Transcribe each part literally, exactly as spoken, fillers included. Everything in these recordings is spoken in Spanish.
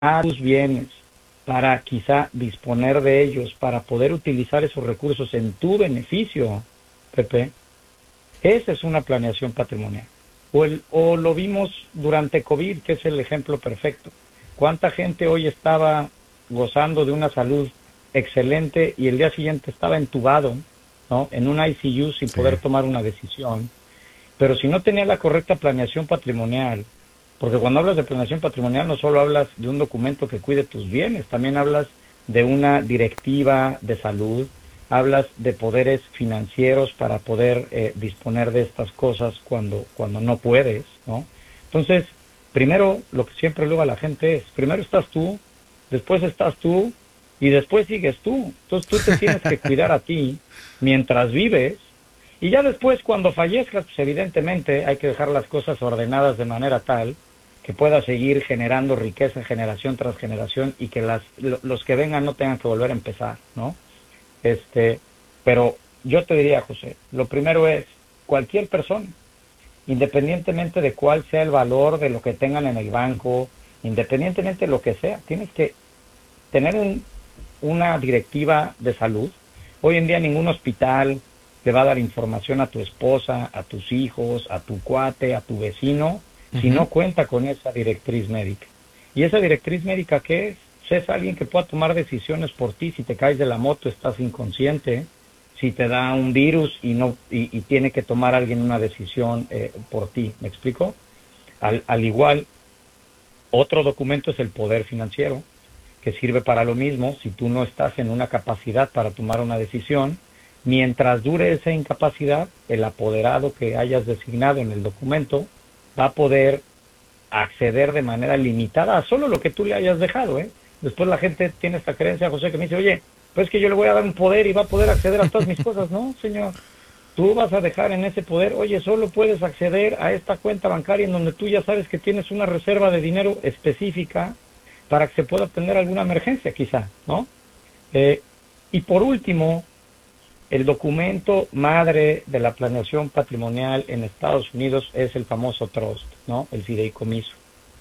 tus bienes, para quizá disponer de ellos, para poder utilizar esos recursos en tu beneficio, Pepe, esa es una planeación patrimonial. O, el, o lo vimos durante COVID, que es el ejemplo perfecto. ¿Cuánta gente hoy estaba gozando de una salud excelente y el día siguiente estaba entubado, ¿no?, en un I C U sin Sí. poder tomar una decisión? Pero si no tenía la correcta planeación patrimonial, porque cuando hablas de planeación patrimonial no solo hablas de un documento que cuide tus bienes, también hablas de una directiva de salud, hablas de poderes financieros para poder eh, disponer de estas cosas cuando, cuando no puedes, ¿no? Entonces, primero, lo que siempre luego a la gente es, primero estás tú, después estás tú, y después sigues tú. Entonces tú te tienes que cuidar a ti mientras vives, y ya después cuando fallezcas, pues evidentemente hay que dejar las cosas ordenadas de manera tal que pueda seguir generando riqueza generación tras generación y que las, lo, los que vengan no tengan que volver a empezar, ¿no? Este, pero yo te diría, José, lo primero es cualquier persona, independientemente de cuál sea el valor de lo que tengan en el banco, independientemente de lo que sea, tienes que tener un, una directiva de salud. Hoy en día ningún hospital le va a dar información a tu esposa, a tus hijos, a tu cuate, a tu vecino, si Ujú. no cuenta con esa directriz médica. ¿Y esa directriz médica qué es? Es alguien que pueda tomar decisiones por ti. Si te caes de la moto, estás inconsciente. Si te da un virus y no y, y tiene que tomar alguien una decisión eh, por ti. ¿Me explico? Al, al igual, otro documento es el poder financiero, que sirve para lo mismo. Si tú no estás en una capacidad para tomar una decisión, mientras dure esa incapacidad, el apoderado que hayas designado en el documento va a poder acceder de manera limitada a solo lo que tú le hayas dejado, ¿eh? Después la gente tiene esta creencia, José, que me dice, oye, pues es que yo le voy a dar un poder y va a poder acceder a todas mis cosas. No, señor, tú vas a dejar en ese poder, oye, solo puedes acceder a esta cuenta bancaria en donde tú ya sabes que tienes una reserva de dinero específica para que se pueda tener alguna emergencia, quizá, ¿no? Eh, y por último, el documento madre de la planeación patrimonial en Estados Unidos es el famoso trust, ¿no? El fideicomiso.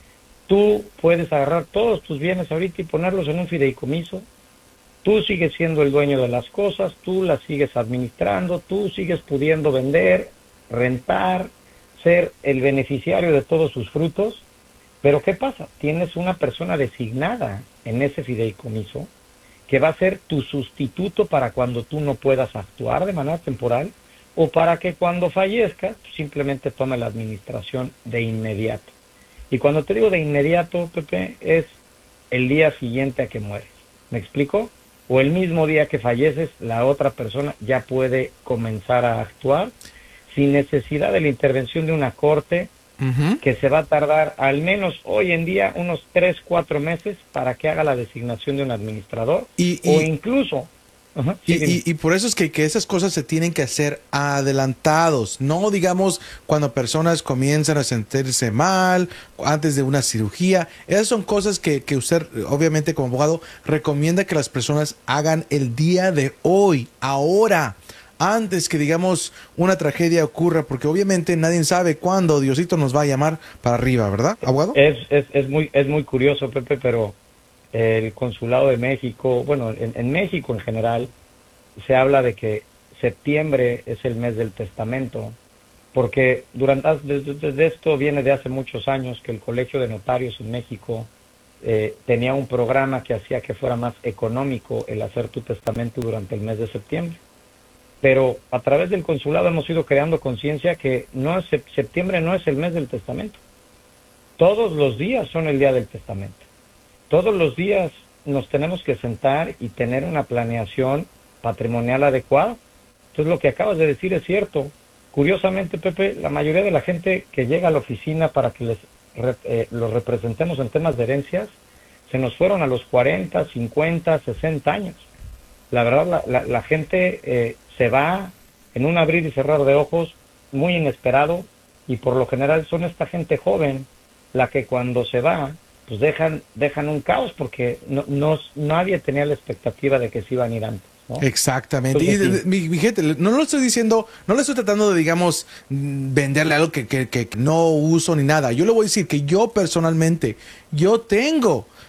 Tú puedes agarrar todos tus bienes ahorita y ponerlos en un fideicomiso. Tú sigues siendo el dueño de las cosas, tú las sigues administrando, tú sigues pudiendo vender, rentar, ser el beneficiario de todos sus frutos. Pero ¿qué pasa? Tienes una persona designada en ese fideicomiso que va a ser tu sustituto para cuando tú no puedas actuar de manera temporal o para que cuando fallezcas simplemente tome la administración de inmediato. Y cuando te digo de inmediato, Pepe, es el día siguiente a que mueres. ¿Me explico? O el mismo día que falleces, la otra persona ya puede comenzar a actuar sin necesidad de la intervención de una corte Ujú. que se va a tardar al menos hoy en día unos tres, cuatro meses para que haga la designación de un administrador Y, o y, incluso... Ajá, Y, sí, dime. y, y por eso es que, que esas cosas se tienen que hacer adelantados, no digamos cuando personas comienzan a sentirse mal, antes de una cirugía. Esas son cosas que, que usted, obviamente como abogado, recomienda que las personas hagan el día de hoy, ahora, antes que digamos una tragedia ocurra, porque obviamente nadie sabe cuándo Diosito nos va a llamar para arriba, ¿verdad, abogado? Es, es, es, muy, es muy curioso, Pepe, pero el Consulado de México, bueno, en, en México en general, se habla de que septiembre es el mes del testamento, porque durante desde, desde esto viene de hace muchos años que el Colegio de Notarios en México eh, tenía un programa que hacía que fuera más económico el hacer tu testamento durante el mes de septiembre. Pero a través del consulado hemos ido creando conciencia que no es, septiembre no es el mes del testamento. Todos los días son el día del testamento. Todos los días nos tenemos que sentar y tener una planeación patrimonial adecuada. Entonces lo que acabas de decir es cierto. Curiosamente, Pepe, la mayoría de la gente que llega a la oficina para que les eh, los representemos en temas de herencias, se nos fueron a los cuarenta, cincuenta, sesenta años. La verdad, la, la, la gente eh, se va en un abrir y cerrar de ojos muy inesperado y por lo general son esta gente joven la que cuando se va pues dejan dejan un caos porque no, no nadie tenía la expectativa de que se iban a ir antes, ¿no? Exactamente. Y Entonces de- sí, de- mi, mi gente, no lo estoy diciendo, no le estoy tratando de, digamos, mm, venderle algo que, que, que no uso ni nada. Yo le voy a decir que yo personalmente, yo tengo